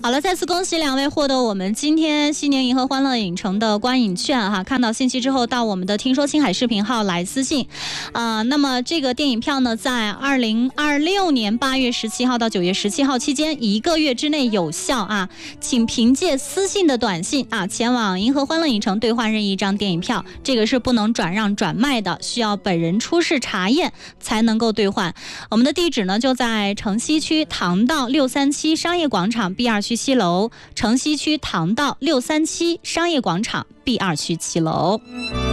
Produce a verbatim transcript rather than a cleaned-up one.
好了，再次恭喜两位获得我们今天西年银河欢乐影城的观影券哈！看到信息之后，到我们的听说青海视频号来私信。啊、呃，那么这个电影票呢，在二零二六年八月十七号到九月十七号期间，一个月之内有效啊！请凭借私信的短信啊，前往银河欢乐影城兑换任意一张电影票，这个是不能转让转卖的，需要本人出示查验才能够兑换。我们的地址呢，就在城西区唐道六三七商业广场 B 二区七楼，城西区唐道六三七商业广场 B 二区七楼。